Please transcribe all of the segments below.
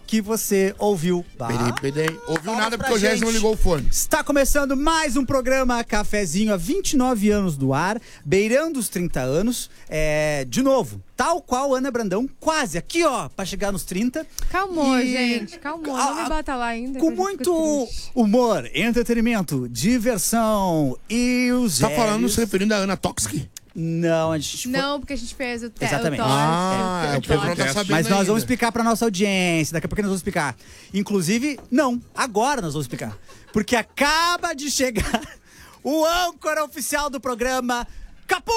que você ouviu. Ouviu nada porque o Jéssica não ligou o fone. Está começando mais um programa Cafezinho há 29 anos no ar, beirando os 30 anos. De novo, tal qual Ana Brandão, quase aqui, ó, pra chegar nos 30. Calmou, gente, calmou. Não me bota lá ainda. Com muito humor, entretenimento, diversão e os Você tá falando se referindo a Ana Toksky? Não, a gente... Não, porque a gente fez o Exatamente. o povo não tá sabendo. Mas nós ainda. vamos explicar pra nossa audiência. Daqui a pouco nós vamos explicar. Inclusive, não, agora nós vamos explicar. Porque acaba de chegar o âncora oficial do programa, Capu!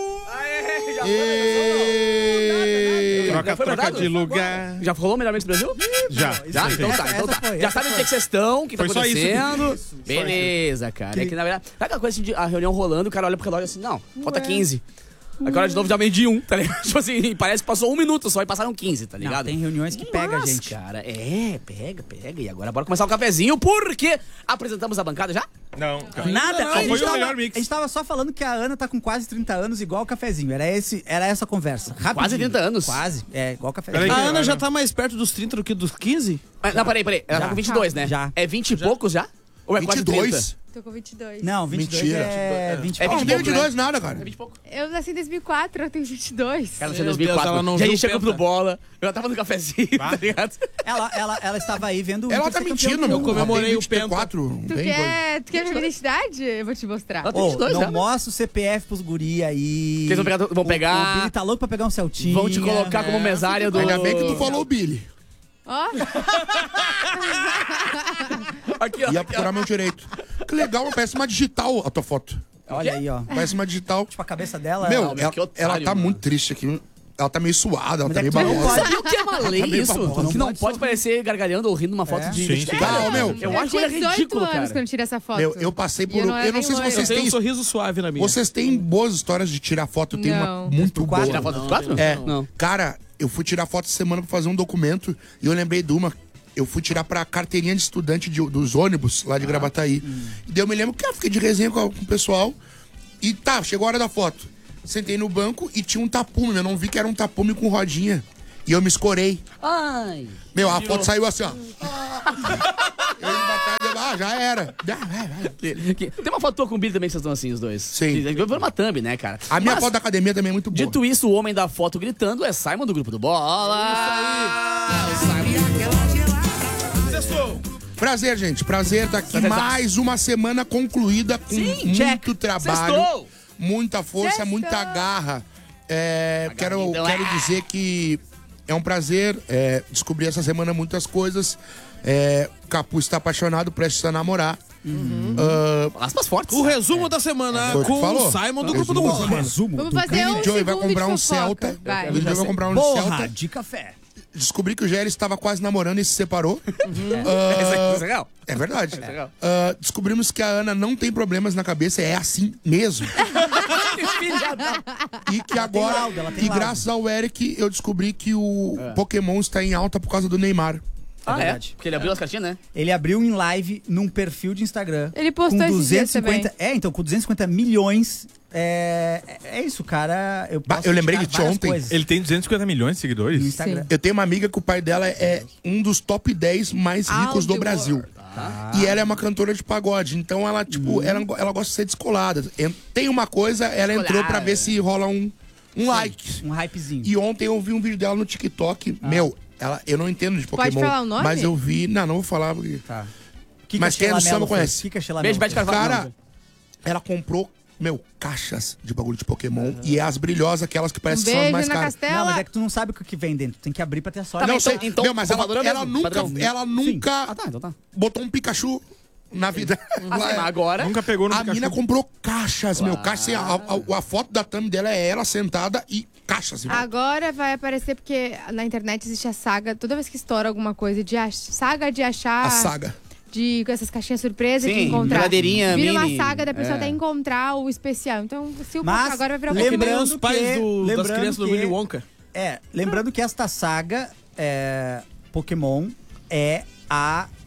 Troca de lugar. Já falou o melhor mix do Brasil? Já. Já? Então tá. Foi, Já sabem o que vocês estão, o que tá Foi só isso. acontecendo. Isso. Beleza, cara. É que na verdade, sabe aquela coisa assim, de a reunião rolando, o cara olha pro relógio assim, não, falta 15. Agora de novo já meio de 1, tá ligado? Tipo assim, parece que passou 1 minuto só e passaram 15, tá ligado? Não, tem reuniões que pega a gente. Cara, pega. E agora bora começar o cafezinho, porque apresentamos a bancada já? Não. Nada, Não, foi o melhor mix. A gente tava só falando que a Ana tá com quase 30 anos, igual o cafezinho. Era essa conversa. Rapidinho. Quase 30 anos? Quase, igual o cafezinho. Peraí, A Ana já tá mais perto dos 30 do que dos 15? Não, peraí. Ela tá com 22, né? Já. É 20 e poucos já? Ou é quase 30? 22? Tô com 22. Não, 22 Mentira. é 20 É Não 20 tem pouco, 22 nada, cara. É 20 e pouco. Eu nasci em 2004, eu tenho 22. Ela nasceu em Meu Deus, 2004. ela não Já a viu gente chegou penta. pro bola. Eu tava no cafezinho, tá ligado? Ela estava aí vendo... Ela Inter tá ser mentindo, campeão do meu. mundo. Eu comemorei o penta. 24. Tu quer ver minha identidade? Eu vou te mostrar. Ela tem Ô, 22 não já. mostra o CPF pros guri aí. Eles vão pegar- O Billy tá louco pra pegar um Celtinha. Vão te colocar como mesária do... Ainda bem que tu falou o Billy. Ó, Aqui, ó. Ia procurar meu direito. Que legal, parece uma digital a tua foto. Olha aí, ó. Parece uma digital. Tipo, a cabeça dela... Meu, meu, que otário, ela tá mano. muito triste aqui. Ela tá meio suada, ela Mas tá é meio que tu não babosa. pode- Sabia o que é uma lei meio isso? babosa. Que não Pode pode sorrir. parecer gargalhando ou rindo numa foto de... Sim, sim. Cara, meu, Eu acho que tinha é 18 ridículo, anos cara. quando eu tirei essa foto. Eu passei por... E eu não era Eu não nem sei se loira. vocês Tem um têm... sorriso suave na minha. Vocês têm boas histórias de tirar foto. Eu tenho uma Não. muito boa. Tirar foto dos 4? É, Não. cara, eu fui tirar foto essa semana pra fazer um documento e eu lembrei de uma. Eu fui tirar pra carteirinha de estudante dos ônibus lá de Gravataí. E daí eu me lembro que eu fiquei de resenha com o pessoal. E tá, chegou a hora da foto. Sentei no banco e tinha um tapume. Eu não vi que era um tapume com rodinha. E eu me escorei. Ai. Meu, a foto saiu assim, ó. Eu indo pra trás, já era. Tem uma foto tua com o Billy também que vocês estão assim, os dois. Sim. Foi uma thumb, né, cara? A minha Mas, foto da academia também é muito boa. dito isso, o homem da foto gritando é Simon do Grupo do Bola. Prazer, gente. Prazer estar aqui. Prazer tá- Mais uma semana concluída com muito trabalho. Sextou. Muita força, Sextou. muita garra. Quero então dizer que é um prazer descobrir essa semana muitas coisas. Capu está apaixonado, prestes a namorar. Aspas fortes. O resumo da semana Foi o que com falou. o Simon do Resumo Grupo do da Bola. semana. Resumo. Vamos do fazer Billy um Joey vai segundo comprar de um fofoca. Celta. Vai. Billy Joey vai comprar um Porra Celta. de café. Descobri que o Géry estava quase namorando e se separou. Isso é legal. É verdade. legal. Descobrimos que a Ana não tem problemas na cabeça, é assim mesmo. E que agora, laudo, ela tem laudo. graças ao Eric, eu descobri que o Pokémon está em alta por causa do Neymar. Ah, é? verdade. Porque ele abriu as cartinhas, né? Ele abriu em live num perfil de Instagram. Ele postou com esses dias 250. Então, com 250 milhões. É isso, cara. Eu lembrei tirar que tinha várias ontem. coisas Ele tem 250 milhões de no seguidores? Instagram. Eu tenho uma amiga que o pai dela é um dos top 10 mais ricos do Audio Brasil. E ela é uma cantora de pagode. Então ela, tipo, ela gosta de ser descolada. Tem uma coisa, ela entrou pra ver se rola um like. Um hypezinho. E ontem eu vi um vídeo dela no TikTok. Meu, eu não entendo de Pode Pokémon. falar o nome? Mas eu vi. Não vou falar porque. Tá. Mas quem é do samba conhece. Kika Sheila Beijo, Mello Bete Carvalho. Cara, ela comprou, caixas de bagulho de Pokémon. E é as brilhosas, aquelas que parecem que são as Beijo mais na caras. Não, mas Castela. é que tu não sabe o que vem dentro. Tu tem que abrir pra ter a sorte. Não então- sei. então, Meu, mas o valor é ela mesmo, padrão. nunca Ah, tá, então tá. botou um Pikachu na vida. Mas agora... Nunca pegou no A Pikachu. mina comprou caixas, meu. Caixas, assim, a foto da thumb dela é ela sentada e caixas. Meu. Agora vai aparecer, porque na internet existe a saga, toda vez que estoura alguma coisa, saga de achar... A saga. Com essas caixinhas surpresa Sim, que encontrar. brincadeirinha Vira mini. uma saga da pessoa É. até encontrar o especial. Então, se o Mas agora vai virar É que nem Lembrando os pais que- das lembrando crianças do que- Willy Wonka. Lembrando que esta saga Pokémon é a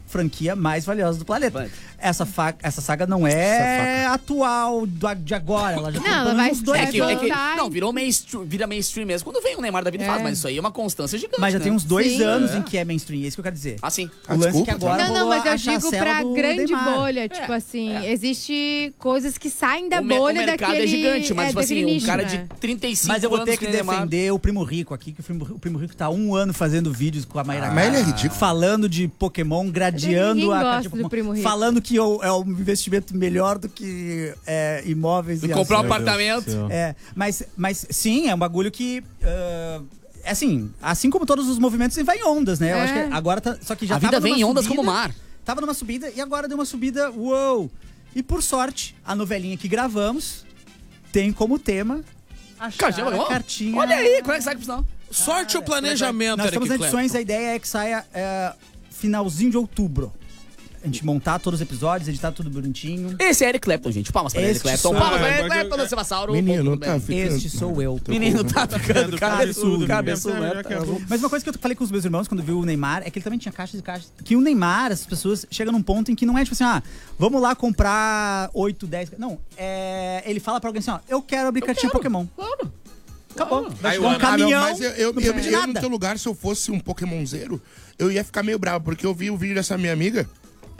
franquia mais valiosa do planeta. Essa saga não é atual de agora. Ela já Não, tem ela pelo vai menos uns 2 anos. Não, vira mainstream mesmo. Quando vem o Neymar da vida faz, mas isso aí é uma constância gigante. Mas já tem uns 2 Sim. anos em que é mainstream, é isso que eu quero dizer. Ah, sim. O lance desculpa, que agora Não, rolou mas eu a digo chancela pra do grande Neymar. bolha. Tipo assim, existe coisas que saem da O bolha mercado daquele... é gigante, mas tipo assim, daquele um nicho, cara né? de 35 Mas eu vou ter anos que nem Neymar. defender o Primo Rico aqui, que o Primo Rico tá 1 ano fazendo vídeos com a Mayra Mas ele é Card, ridículo. falando de Pokémon, gradeando Ninguém a gosta cartinha do Pokémon, Primo Rico. falando que é um investimento melhor do que imóveis e Comprar um ações. apartamento. Mas sim, é um bagulho que... assim como todos os movimentos, vai em ondas, né? Eu acho que agora tá... Só que já A vida tava vem numa em ondas subida, como o mar. Tava numa subida e agora deu uma subida, uou! E por sorte, a novelinha que gravamos tem como tema achar Cartinha a Pokémon? cartinha... Olha aí, como é que sai com isso não? Sorte ou planejamento, Nós estamos Eric nas edições, Clapton? a ideia é que saia finalzinho de outubro. A gente montar todos os episódios, editar tudo bonitinho. Esse é Eric Clapton, gente. Palmas pra Eric Este Clapton. sou Palmas eu. pra Eric Clapton, do Sevassauro. Menino, tá ficando... Este sou eu. Menino tá ficando cabeçudo. Mas uma coisa que eu falei com os meus irmãos quando viu o Neymar é que ele também tinha caixas e caixas. Que o Neymar, as pessoas chegam num ponto em que não é tipo assim, vamos lá comprar 8, 10. Não, ele fala pra alguém assim, eu quero abrir cartinha Pokémon. Claro. Acabou. Vai Aí chegar um caminhão. mas eu não precisa de no nada. teu lugar, se eu fosse um Pokémonzeiro, eu ia ficar meio bravo, porque eu vi o vídeo dessa minha amiga.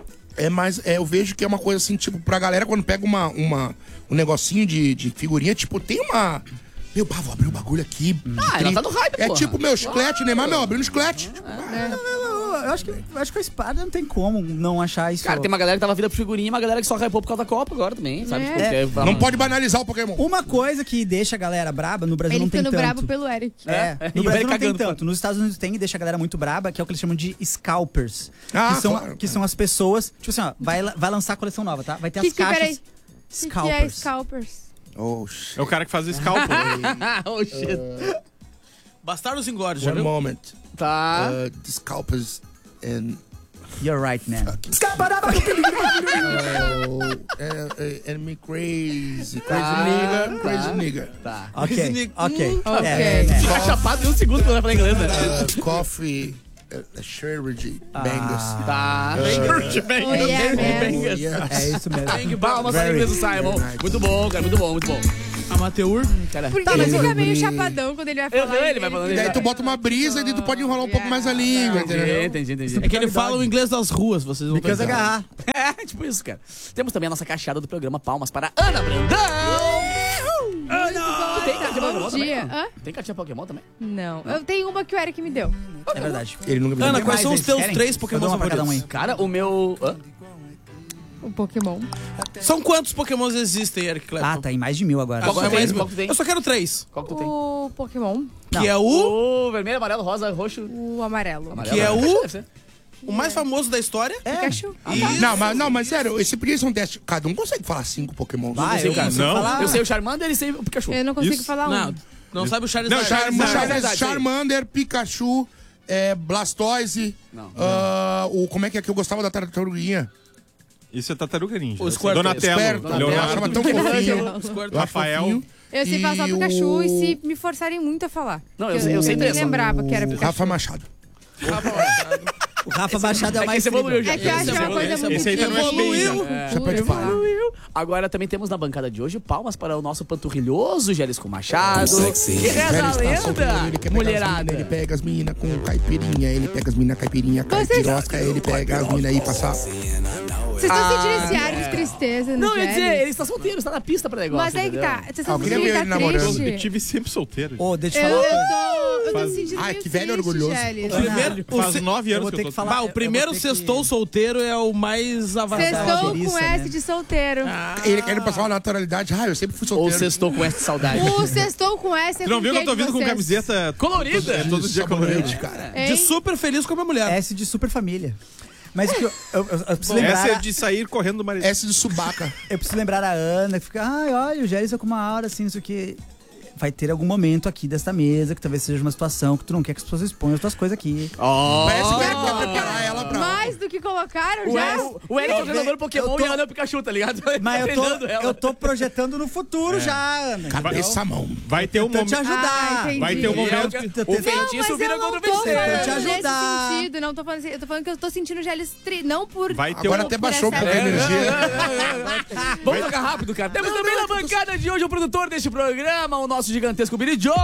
Eu vejo que é uma coisa assim, tipo, pra galera, quando pega um negocinho de figurinha, tipo, tem uma. Meu, vou abrir o bagulho aqui. Ela tá no hype, É porra. tipo, meu, chiclete, Neymar, abrindo chiclete. Tipo, Eu acho que a espada não tem como não achar isso. Cara, tem uma galera que tava vida pro figurinha e uma galera que só hypou por causa da Copa agora também, sabe? Porque não pode banalizar o Pokémon. Uma coisa que deixa a galera braba, no Brasil Ele não tem ficando tanto. brabo pelo Eric. No E o Brasil velho não tem cagando, tanto. Nos Estados Unidos tem e deixa a galera muito braba, que é o que eles chamam de scalpers. Claro. Que são as pessoas. Tipo assim, vai lançar a coleção nova, tá? Vai ter as caixas. Peraí. O que é Scalpers? Oh, shit. É o cara que faz o scalpo. oh, shit. Bastardos Inglórios, já One viu? moment. Tá. The scalpers and... You're right, man. Enemy crazy. Tá. Crazy nigga. Tá. Ok. Fica chapado em um segundo quando vai falar inglês, né? Coffee. Sherry Bangers. Tá. Oh, yeah, man. Yeah. É isso mesmo. Bang, palmas para o inglês do Simon. Muito bom, cara, muito bom, muito bom. Amateur. Cara, Porque ele fica meio chapadão quando ele vai falar. ele vai falando E daí tu bota uma brisa e daí tu pode enrolar um pouco mais a língua, entendeu? Entendi. É que ele fala o inglês das ruas, vocês vão Because pegar. agarrar. É, tipo isso, cara. Temos também a nossa cacheada do programa Palmas para Ana Brandão. Tu tem cartinha Pokémon Bom também? dia. Hã? Tem cartinha Pokémon também? Não. Eu tenho uma que o Eric me deu. É verdade. Ele nunca me Ana, deu quais são os Vocês teus querem? 3 Vou Pokémon dar uma pra cada um aí. favoritos? Cara, o meu... Hã? O Pokémon. São quantos Pokémons existem, Eric Clapton? Ah, tá em mais de 1000 agora. Qual que Agora tu tem? mais Qual que tu tem? Eu só quero 3. Qual que tu tem? O Pokémon. Não. Que é O vermelho, amarelo, rosa, roxo... O amarelo. amarelo, Que é amarelo. o- Deve ser. o mais famoso da história. Pikachu. Não, mas sério, esse podia ser um teste. Cada um consegue falar 5 Pokémon. Vai, eu consigo Não. falar. Eu sei o Charmander e sei o Pikachu. Eu não consigo Isso? falar Não, um. não sabe o Charizard. Não, Charizard. é verdade, Charmander, Pikachu, Blastoise. Não. Como é que eu gostava da tartaruguinha? Isso é Tartaruga Ninja. O Squirtle. Donatello. Squirtle. Eu Leonardo. achava tão fofinho. Squirtle. Rafael. Fofinho. Eu sei falar só E Pikachu e se me forçarem muito a falar. Não, Porque eu sei nem três só. lembrava que era O Pikachu. Rafa Machado. O Rafa Machado é É o que mais esse evoluiu já. É que eu acho uma coisa muito Esse aí tá no difícil. SBI já. Chapéu de palha. Agora também temos na bancada de hoje palmas para o nosso panturrilhoso Gélisco Machado. Que Ele reza a está solteiro, lenda, ele quer pegar as mulherada. mina, ele pega as minas com caipirinha, ele pega as minas caipirinha, caipirosca, ele pega as minas aí passar. Vocês estão sentindo esse ar de tristeza no Não, eu ia dizer, Gélis? ele está solteiro, está na pista pra negócio. Mas aí que entendeu? tá. Vocês estão eu queria sentindo ver que ele tá namorando. Eu triste? tive sempre solteiro. Ô, deixa eu Eu falar uma coisa. tô me Faz- sentindo Ai, meio que velho triste, orgulhoso. Gélis. Primeiro, Faz o 9 Eu anos vou que ter eu que tô falar. Bah, o primeiro eu vou ter que- sextou solteiro é o mais avançado. Sextou Isso, com né? S de solteiro. Ele querendo passar uma naturalidade. Eu sempre fui Ou solteiro. sextou com essa saudade. O sextou com S é Tu não com viu que eu tô quem de vindo com vocês? camiseta Colorida. todo dia colorido. Sabonete, cara. Hein? De super feliz com a minha mulher. S de super família. Mas o que eu preciso lembrar. Essa é de sair correndo do marido. S de subaca. Eu preciso lembrar a Ana, que fica, ai, olha, o Gélis é com uma aura assim, não sei o que. Vai ter algum momento aqui desta mesa que talvez seja uma situação que tu não quer que as pessoas exponham as tuas coisas aqui. Oh. Parece que ele quer preparar ela pra... Mais do do que colocaram já. O Eric é o treinador Pokémon e a Ana é o Pikachu, tá ligado? Mas Treinando ela. eu tô projetando no futuro já, Ana. Cabeça a mão. Vai ter um Tentando te momento. ajudar. entendi. Vai ter um momento É, que. o feitiço Mas vira eu não contra o tô feiticeiro. Tentando te falando nesse ajudar. sentido, não tô falando assim, eu tô falando que eu tô sentindo já eles não por... Vai ter Agora um. até baixou um essa- pouco a energia. Vamos tocar rápido, cara. Temos também na bancada de hoje o produtor deste programa, o nosso gigantesco Billy Joe.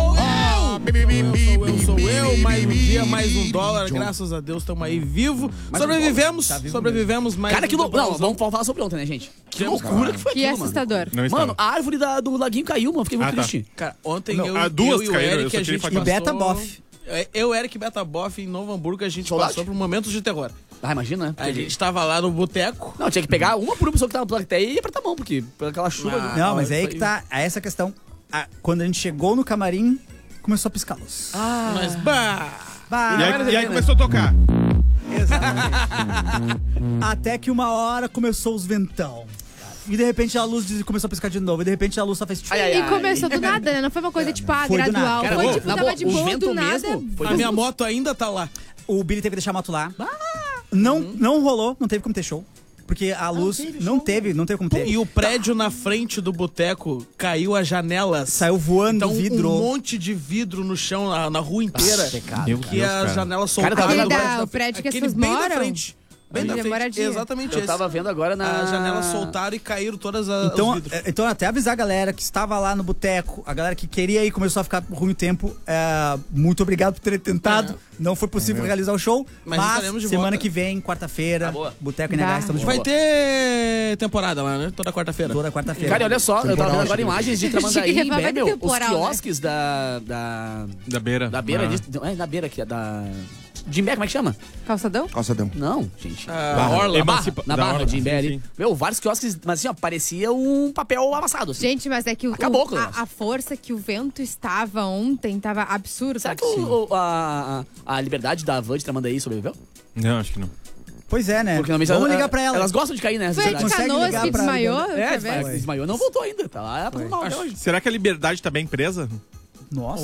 Eu sou eu, mais um dia, mais um dólar. Graças a Deus, estamos aí vivo. Sobrevivemos, sobrevivemos mais Cara, que um loucura. Não, Gabrielzão. vamos falar sobre ontem, né, gente? Que loucura que foi Que aquilo, mano. assustador. Não está. Mano, a árvore do laguinho caiu, mano. Fiquei muito Ah, tá. triste. Cara, ontem Não, eu duas e o caíram, eu Eric, só a queria gente falar. E Beta passou... Boff. Eu, Eric e Beta Boff em Novo Hamburgo, a gente Saudade? passou por momentos de terror. Ah, imagina, né? A gente tava lá no boteco. Não, tinha que pegar uma por uma pessoa que tava na plateia e apertar a mão, porque pela chuva... Ah. Não, mas aí foi- que tá essa questão. Quando a gente chegou no camarim, começou a piscar a luz. Mas, bah... Bah, E aí começou a tocar. Até que uma hora começou os ventão. E de repente a luz começou a piscar de novo. E de repente a luz só fez... Ai, ai, E ai. começou do nada, né? Não foi uma coisa, tipo, Foi do gradual. nada. Cara, Foi, ô, tipo, na tava boa, de o boa vento do nada. mesmo foi A minha moto ainda tá lá. O Billy teve que deixar a moto lá. Não rolou, não teve como ter show. Porque a luz não teve como ter. E o prédio na frente do boteco caiu as janelas. Saiu voando Então, vidro. um monte de vidro no chão, na rua inteira. pecado. Meu Que Deus, as cara. janelas Cara, soltaram. tava Aquele vendo da- o prédio que as Aquele pessoas bem moram? da frente. Bem da Onde é frente. moradia. Exatamente Eu esse. tava vendo agora na... As janelas soltaram e caíram todas os Então, vidros. então, até avisar a galera que estava lá no boteco, a galera que queria ir, começou a ficar ruim o tempo. Muito obrigado por ter tentado. Não foi possível realizar o show. Mas Mas estaremos de semana volta. que vem, quarta-feira, Tá boa. Boteco NH, estamos de Vai volta. ter temporada lá, né? Toda quarta-feira. Toda quarta-feira. Cara, e olha só, eu tava Temporal, vendo agora acho que- imagens de Achei Tramandaí, que em vai ter Bebel, os temporal, né? quiosques da... Da beira. Da beira Ah. disso. Não, é da beira aqui, é da... Jimbé, como é que chama? Calçadão? Calçadão. Não, gente. A Orla. Na Barra, Emancipa- na da Barra Orla, de Imbé sim, ali. sim. Meu, vários quiosques, mas assim, ó, parecia um papel amassado. Assim. Gente, mas é que Acabou com o negócio. a força que o vento estava ontem tava absurda. Será que a liberdade da van de Tramandaí sobreviveu? Não, acho que não. Pois é, né? Porque normalmente Vamos ligar pra ela. Elas gostam de cair, né? Foi a de Liberdade. consegue Canoas ligar que pra- desmaiou? É, quer ver? desmaiou, não voltou ainda. Tá lá pra normal até hoje. Será que a liberdade tá bem presa? Nossa.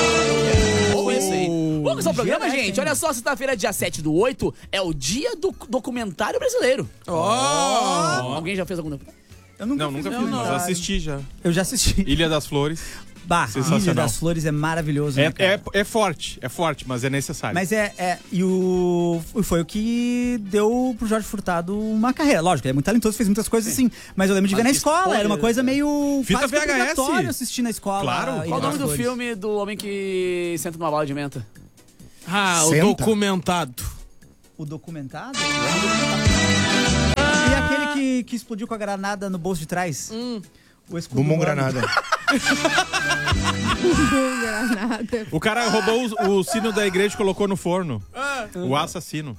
Ou isso aí. Vamos começar o programa, Dia, né, gente? sim. Olha só, sexta-feira, dia 7/8, é o dia do documentário brasileiro. Alguém já fez algum? Eu nunca Não, nunca fiz fiz, mas documentário. assisti já. Eu já assisti. Ilha das Flores. Bah, Sensacional. Ilha das Flores é maravilhoso, né, cara? É forte, mas é necessário. Mas foi o que deu pro Jorge Furtado uma carreira. Lógico, ele é muito talentoso, fez muitas coisas assim. Mas eu lembro de ver na escola, era uma coisa meio Fita quase que VHS. obrigatório assistir na escola. Claro. Ilha Qual o das nome do Flores. filme do homem que senta numa bala de menta? Ah, o Senta. documentado. O documentado? E aquele que explodiu com a granada no bolso de trás? O escudo Bumbum humano. Granada. Granada. O cara roubou o sino da igreja e colocou no forno. O assassino.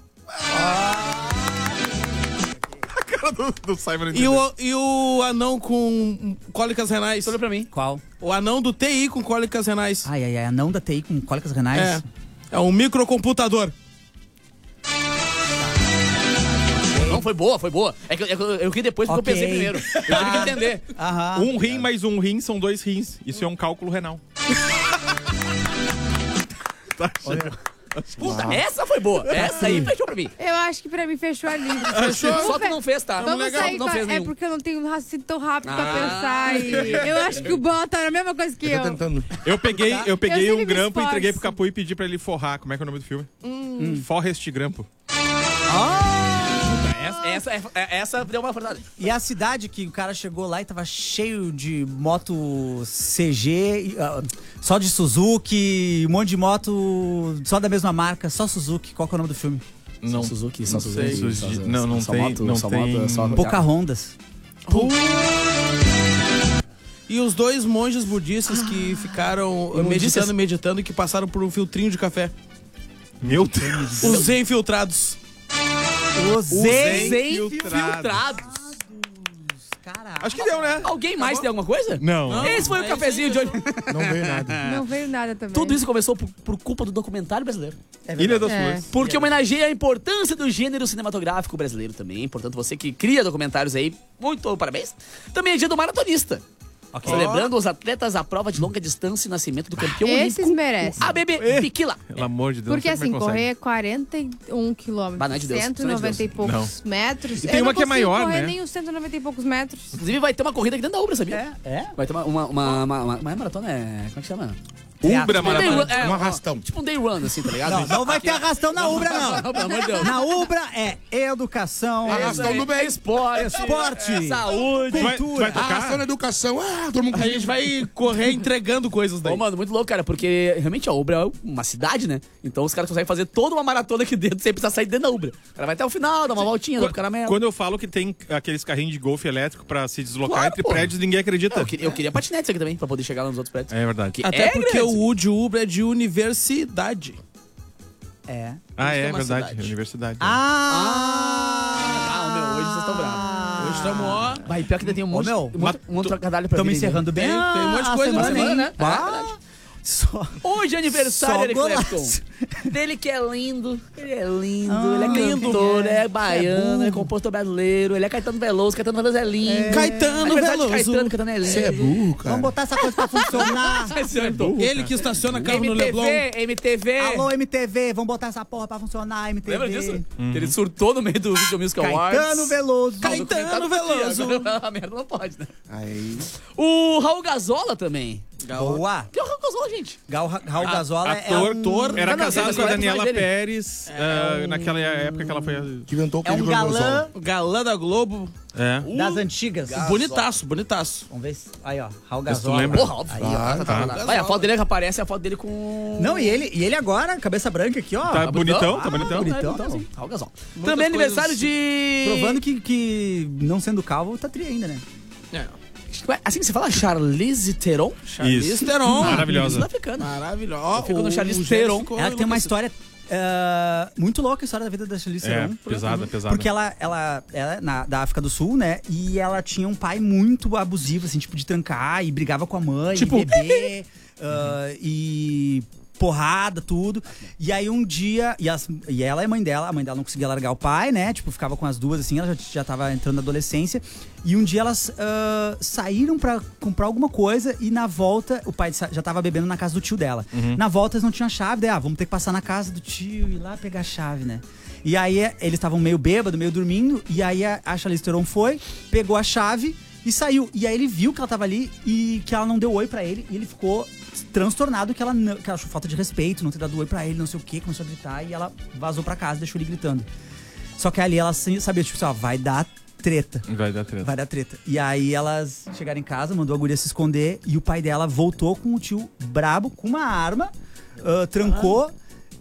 A cara do Simon E o anão com cólicas renais. Olha pra mim. Qual? O anão do TI com cólicas renais. Ai, anão da TI com cólicas renais. É. É um microcomputador. Não, foi boa, foi boa. É que eu ri depois porque Ok. eu pensei primeiro. Eu tive que entender. Aham. Um rim mais um rim são 2 rins. Isso é um cálculo renal. Puta, essa foi boa. Essa aí fechou pra mim. Eu acho que pra mim fechou ali. Só tu não fez, tá? Vamos Legal, sair tu não com fez É nenhum. porque eu não tenho um raciocínio tão rápido pra Ah. pensar. E eu acho que o Bola tá na mesma coisa que Eu eu. tô tentando. Eu peguei sempre um me grampo, esforço. entreguei pro Capu e pedi pra ele forrar. Como é que é o nome do filme? Forra este grampo. Essa deu uma forçada. E a cidade que o cara chegou lá e tava cheio de moto CG, só de Suzuki, um monte de moto só da mesma marca, só Suzuki. Qual que é o nome do filme? Não. Suzuki, só Não Suzuki. sei. só- Não, não só tem- moto, não só tem- moto, só- Pocahontas. E os dois monges budistas que ficaram meditando e que passaram por um filtrinho de café. Meu Deus. Os infiltrados. Os Zen Infiltrados. infiltrados. Caraca. Acho que deu, né? Alguém mais tem alguma coisa? Não. Esse foi o cafezinho de hoje. Não veio nada. Não veio nada também. Tudo isso começou por culpa do documentário brasileiro. Ilha das É. Flores. Porque homenageia a importância do gênero cinematográfico brasileiro também. Portanto, você que cria documentários aí, muito parabéns. Também é dia do maratonista. Ok. Celebrando os atletas à prova de longa distância e nascimento do campeão Esses olímpico. merecem. ABB Bikila. Pelo amor de Deus. Porque não sei assim, como é que correr 41 quilômetros, Bah, não é de Deus, 190 e poucos metros. E tem eu uma não que é consigo maior, correr né? nem os 190 e poucos metros. Inclusive vai ter uma corrida aqui dentro da Ubra, sabia? É? Vai ter uma maratona, como é que chama? Ubra, Tipo um day maratona. run, Um arrastão. Tipo um day run, assim, tá ligado? Não vai ter arrastão na Ubra, não. Não, pelo amor de Deus. Na Ubra é educação, Arrastão do bem. esporte, Saúde. Tu vai cultura. tocar? Arrastão na educação. Todo mundo A gente vai correr entregando coisas daí. Ô, mano, muito louco, cara, porque realmente a Ubra é uma cidade, né? Então os caras conseguem fazer toda uma maratona aqui dentro sem precisar sair dentro da Ubra. O cara vai até o final, dá uma voltinha, dá pro caramelo. Quando eu falo que tem aqueles carrinhos de golfe elétrico pra se deslocar Claro, entre pô. prédios, ninguém acredita. Eu queria patinete aqui também, pra poder chegar lá nos outros prédios. É verdade. Que Até é porque grande. o Wood Ubra é de universidade. É. Ah, é uma verdade. cidade. Universidade. Meu, hoje vocês estão bravos. Hoje estamos, ó. Mas pior que ainda tem um monte, meu, um monte de trocadilho pra Estamos vir, né? encerrando bem. Tem um monte de a coisa na semana, semana, hein? né? Bah. Só. Hoje é aniversário, Só Eric golaço. Clapton. Dele que é lindo. Ele é lindo, ele é lindo. cantor, é baiano, burro. é compositor brasileiro, ele é Caetano Veloso é lindo. Caetano Aniversário de Veloso. Caetano é lindo. Você é burro, cara. Vamos botar essa coisa pra funcionar. Ele que estaciona carro no Leblon. MTV. Alô, MTV, vamos botar essa porra pra funcionar, MTV. Lembra disso? Ele surtou no meio do Video Music Awards. Caetano Veloso. Caetano Veloso. A merda não pode, né? Aí. O Raul Gazola também. Boa. Que é o Raul Gazola, gente? Raul Gazola é Ator, era Não, casado mas com a não é Daniela dele. Pérez naquela época que ela foi. Que inventou o É um Cândido galã Gordozão. O galã da Globo. É. das antigas. Bonitaço, bonitaço. Vamos ver se... Aí, ó. Raul Mas tu Gazola. lembra? Porra, óbvio. Vai, a foto dele que aparece é a foto dele com... Não, e ele agora, cabeça branca aqui, ó. Tá bonitão, tá bonitão. bonitão. Bonitão. Sim, Raul Gazola. Também aniversário de... Provando que não sendo calvo, tá tri ainda, né? Assim que você fala, Charlize Theron? Charlize Isso. Theron. Maravilhosa. Sul-africana. Maravilhosa. Eu fico no Charlize o Gélio Theron. ficou Ela tem uma enlouquecido. história muito louca, a história da vida da Charlize É, Theron. pesada, pesada. Porque ela é da África do Sul, né? E ela tinha um pai muito abusivo, assim, tipo, de trancar e brigava com a mãe, Tipo, e beber, e porrada, tudo. E aí um dia, e ela é mãe dela, a mãe dela não conseguia largar o pai, né? Tipo, ficava com as duas, assim, ela já tava entrando na adolescência. E um dia elas saíram pra comprar alguma coisa e na volta, o pai já tava bebendo na casa do tio dela. Na volta eles não tinham a chave, daí, vamos ter que passar na casa do tio e ir lá pegar a chave, né? E aí eles estavam meio bêbados, meio dormindo, e aí a Charlize Theron foi, pegou a chave e saiu. E aí ele viu que ela tava ali e que ela não deu oi pra ele, e ele ficou transtornado que ela achou falta de respeito, não ter dado oi pra ele, não sei o que, começou a gritar e ela vazou pra casa, deixou ele gritando. Só que ali ela sabia, tipo assim, ó, vai dar treta. Vai dar treta. Vai dar treta. E aí elas chegaram em casa, mandou a guria se esconder e o pai dela voltou com o tio brabo, com uma arma, trancou.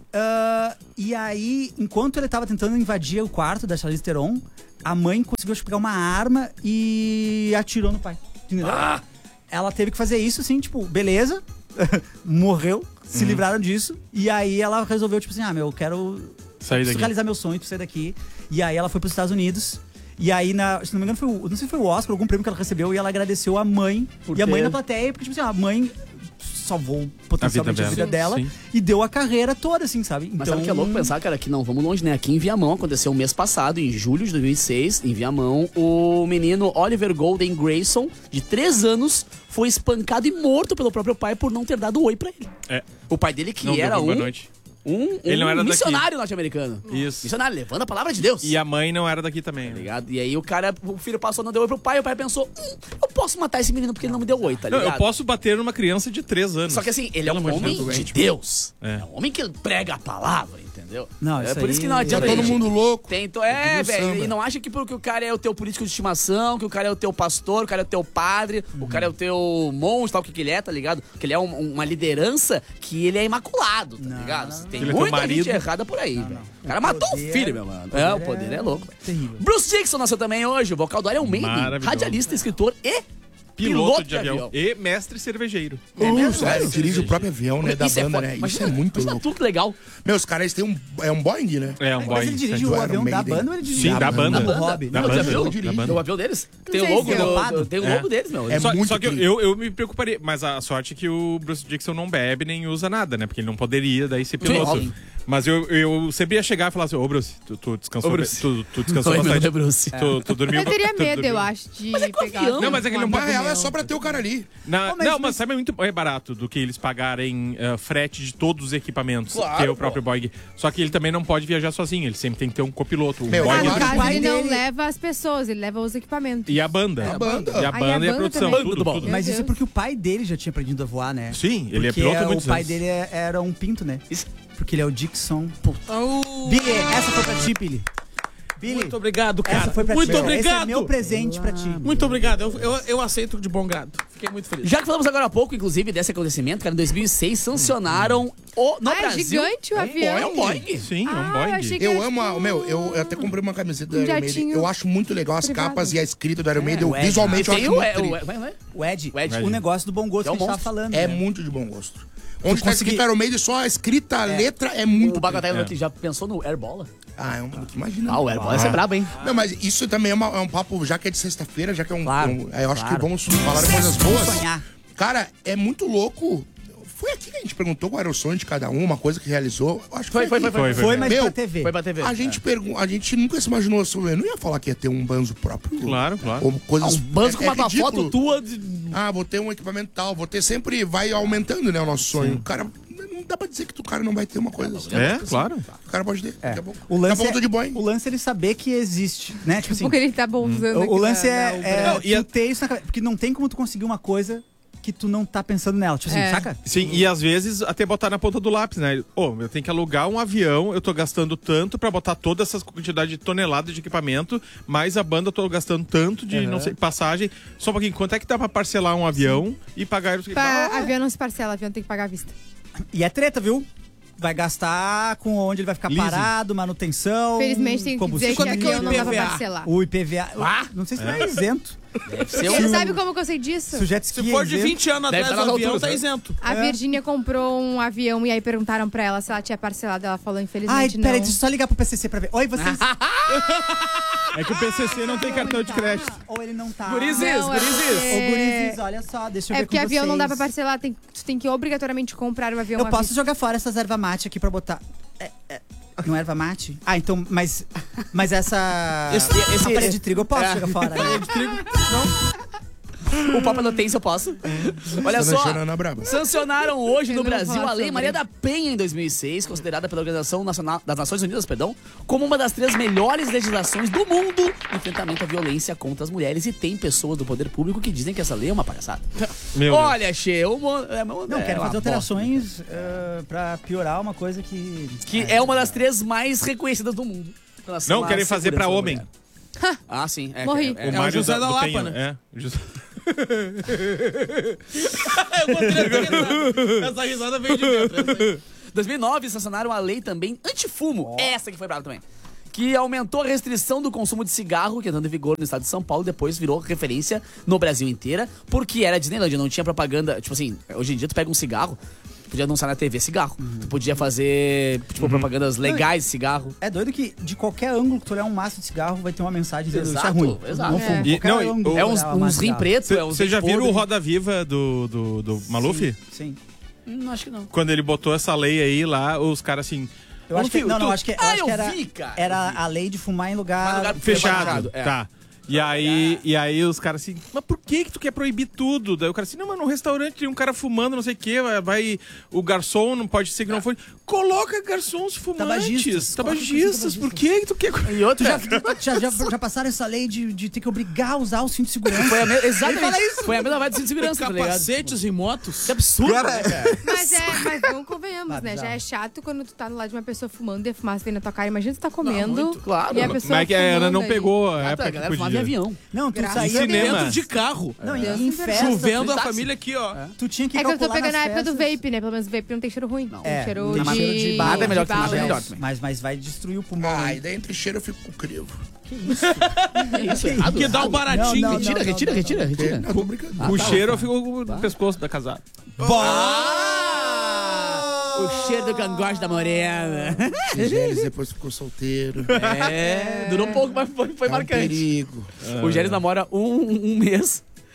E aí, enquanto ele tava tentando invadir o quarto da Charlize Theron, a mãe conseguiu pegar uma arma e atirou no pai. Entendeu? Ela teve que fazer isso, assim, tipo, beleza. Morreu, se livraram disso. E aí ela resolveu, tipo assim, eu quero Sair daqui. realizar meu sonho, sair daqui. E aí ela foi pros Estados Unidos. E aí, se não me engano, não sei se foi o Oscar, algum prêmio que ela recebeu, e ela agradeceu a mãe. E a mãe na plateia, porque, tipo assim, a mãe salvou potencialmente a vida dela Sim. e deu a carreira toda, assim, sabe? Mas sabe o que é louco pensar, cara? Que não, vamos longe, né? Aqui em Viamão, aconteceu o mês passado, em julho de 2006, em Viamão, o menino Oliver Golden Grayson, de 3 anos, foi espancado e morto pelo próprio pai por não ter dado oi pra ele. É. O pai dele que Não deu era boa noite. Ele não era missionário norte-americano. Isso. Missionário, levando a palavra de Deus. E a mãe não era daqui também. Tá né? ligado? E aí o filho passou, não deu oi pro pai, e o pai pensou, eu posso matar esse menino porque ele não me deu oi, tá Não, ligado? eu posso bater numa criança de 3 anos. Só que assim, ele é um Pelo amor de homem Deus, de Deus. É. É um homem que prega a palavra, entendeu? Não, é isso por isso aí- que não Tá adianta. todo gente. mundo louco. É, no velho. samba. E não acha que porque o cara é o teu político de estimação, que o cara é o teu pastor, o cara é o teu padre, o cara é o teu monge, tal, o que ele é, tá ligado? Que ele é uma liderança que ele é imaculado, tá ligado? Tem Ele é teu muita gente marido. errada por aí, velho. O cara matou o poder- filho, meu mano. poder O poder é louco, velho. terrível. Bruce Dixon nasceu também hoje, o vocal do Iron Maiden, Maravilhoso. radialista, escritor e Piloto de avião. E mestre cervejeiro. Sério, dirige o próprio avião, né? Da Isso é banda, foda. né? Isso Imagina- é muito imagina louco. tu que legal. Meus caras têm um Boeing, né? É um Mas boy. ele dirige do o Iron avião da Maiden. banda ou ele dirige Sim, da banda. Do hobby? Da Não, banda. já viu? Da banda. O avião deles? Tem o sei logo se é ocupado. tem o É. logo deles, meu. É Só muito que tri. eu me preocuparia, mas a sorte é que o Bruce Dixon não bebe nem usa nada, né? Porque ele não poderia daí ser piloto. óbvio. Mas eu sempre ia chegar e falar assim, ô Bruce, tu descansou, tu descansou Oi, meu bastante. Deus, Bruce. Tu dormiu. Eu teria tu medo, dormiu. eu acho, de pegar. Não, mas é que ele não Na paga. real, é só pra ter o cara ali. Mas sabe, é muito mais barato do que eles pagarem frete de todos os equipamentos, Claro, que é o próprio Boeing. Só que ele também não pode viajar sozinho, ele sempre tem que ter um copiloto. Meu, Ah, Boeing no acho caso, que ele não dele- leva as pessoas, ele leva os equipamentos. E a banda. A banda. E a Aí banda e a banda produção. também. Tudo, tudo. Mas Meu isso é Deus. porque o pai dele já tinha aprendido a voar, né? Sim, ele é Porque piloto há o muitos pai anos. dele era um pinto, né? Isso. Porque ele é o Dixon. Billy, essa foi pra ti, Billy. Billy, Muito obrigado, cara. essa foi pra Muito ti. obrigado. Esse é meu presente pra ti. Muito obrigado. Eu aceito de bom grado. Fiquei muito feliz. Já que falamos agora há pouco, inclusive, desse acontecimento, cara, em 2006 sancionaram no É Brasil. gigante o avião. É um Boeing. Sim, é um Ah, Boeing. eu achei que Eu era, amo, tipo, eu até comprei uma camiseta do um Iron Maiden. jatinho Eu acho muito legal as privado. capas e a escrita do Iron Maiden. o Ed. Visualmente eu Tem acho o, muito tri. O Ed, O Ed. o negócio do bom gosto É um que a gente tava monstro. falando. É né? muito de bom gosto. Onde tá consegui- escrito Iron Maiden, só a escrita, a letra é muito O Bagatelle É. já pensou no Airbola? Ah, imagina. Ah, o Airbola ia ser brabo, hein? Não, mas isso também é um papo, já que é de sexta-feira, já que é um... Claro, eu acho claro. que vamos falar de coisas boas. sonhar. Cara, é muito louco. Foi aqui que a gente perguntou qual era o sonho de cada um, uma coisa que realizou. Eu acho que Foi. aqui. Foi, mas Meu, pra TV. Foi pra TV. A gente nunca se imaginou assim, eu não ia falar que ia ter um banzo próprio. Claro, claro. Ou coisas, Um banco com uma ridículo. foto tua. Ah, vou ter um equipamento tal, vou ter sempre, vai aumentando, né, o nosso sonho. O cara, não dá pra dizer que o cara não vai ter uma coisa assim. É, claro. O cara pode ter, daqui a pouco. O lance, Daqui a pouco eu tô de Boeing. o lance é ele saber que existe, né? Tipo assim, Porque ele tá usando o lance é é tu ter isso na cabeça. Porque não tem como tu conseguir uma coisa que tu não tá pensando nela. Tipo assim, É. saca? Sim, e às vezes até botar na ponta do lápis, né? Eu tenho que alugar um avião, eu tô gastando tanto pra botar toda essa quantidade de toneladas de equipamento, mais a banda eu tô gastando tanto de, não sei, passagem. Só um pouquinho, quanto é que dá pra parcelar um avião e pagar... Avião não se parcela, avião tem que pagar à vista. E é treta, viu? Vai gastar com onde ele vai ficar Leasing. parado, manutenção. Felizmente tem que dizer que Quanto é que é o avião não dá pra IPVA? parcelar. O IPVA. Não sei se não é isento. Você sabe como que eu sei disso? Sujeito ski Se for de isento. 20 anos Deve atrás, estar o nas avião alturas, tá né? isento. A Virgínia comprou um avião e aí perguntaram pra ela se ela tinha parcelado. Ela falou, Ai, infelizmente, não. peraí, deixa eu só ligar pro PCC pra ver. Oi, vocês. É que o PCC não tem cartão de crédito. Ou ele não tá. Gurizes, Não, gurizes. Ô, gurizes, olha só, deixa eu ver É porque com avião não dá pra vocês. parcelar, tu tem que obrigatoriamente comprar o avião Eu à posso vista. jogar fora essas erva mate aqui pra botar. Não é erva mate? Ah, então, mas essa. Esse- a farinha de trigo eu posso jogar fora. O Papa não tem, se eu posso. Olha Tá só. deixando a Ana braba. Sancionaram hoje Eu no não vou Brasil falar a Lei sobre. Maria da Penha em 2006, considerada pela Organização das Nações Unidas, como uma das 3 melhores legislações do mundo no enfrentamento à violência contra as mulheres. E tem pessoas do poder público que dizem que essa lei é uma palhaçada. Meu Olha, Che, Não, quero fazer alterações pra piorar uma coisa que. Que é uma das 3 mais reconhecidas do mundo. com relação Não, à querem fazer pra segurança da homem. mulher. Ah, sim. Morri. É o José da Lapa, Penha, né? É, José... Eu gostei essa risada veio de dentro. 2009, sancionaram a lei também antifumo. Essa que foi brava também. Que aumentou a restrição do consumo de cigarro, que entrando em vigor no estado de São Paulo, depois virou referência no Brasil inteira, porque era Disneyland, não tinha propaganda. Tipo assim, hoje em dia tu pega um cigarro, podia anunciar na TV cigarro. Tu podia fazer, tipo, propagandas legais de cigarro. É doido que de qualquer ângulo que tu olhar um maço de cigarro vai ter uma mensagem dizendo isso é Exato, ruim. exato. Não fumo. E- Qualquer não, e- ângulo É que uns tu olhar um maço de rim cigarro. preto, é uns Você já rim viram o podre. Roda Viva do Maluf? Sim. Acho que não. Quando ele botou essa lei aí lá, os caras assim... Eu acho que, Filho, não, tu- acho que, eu Ah, acho eu que era, vi, cara, era eu vi. a lei de fumar em Mas lugar lugar Fechado, é. tá. E aí os caras assim, mas por que tu quer proibir tudo? Daí o cara assim, não, mas num restaurante tem um cara fumando, não sei o quê, vai o garçom não pode ser que não for. Coloca garçons fumantes, tabagistas, por que tu quer... E outra, já passaram essa lei de ter que obrigar a usar o cinto de segurança. foi a mesma, Ele fala exatamente, isso. foi a mesma vibe de segurança, tá ligado? Capacetes e motos. Que absurdo, né, cara? Mas vamos convenhamos, né? Já é chato quando tu tá do lado de uma pessoa fumando e a fumaça vem na tua cara. Imagina tu tá comendo muito, claro. e a Como pessoa é que a Ana fumando não aí. pegou a Ah, tá, a época galera que fumava em podia? avião. Não, tu Graças saía a Deus. Cinema. Dentro de carro. Não, Deus em me festa. Chovendo a táxi. família aqui, ó. Tu tinha que É que eu tô calcular pegando a nas época do festas. vape, né? Pelo menos o vape não tem cheiro ruim. Não. É, Tem cheiro tem cheiro de bala. Nada é melhor que bala. nada é melhor também. Mas vai destruir o pulmão. Ah, hein? e daí entre cheiro eu fico com crivo. É isso, errado. Que dá o baratinho. Não, Retira, retira, retira, retira. Não, tô brincando. O cheiro eu fico no pescoço da casada. O cheiro do cangote da morena. Gélis depois ficou solteiro. É, durou um pouco, mas foi É um marcante. perigo. O Gélis namora um mês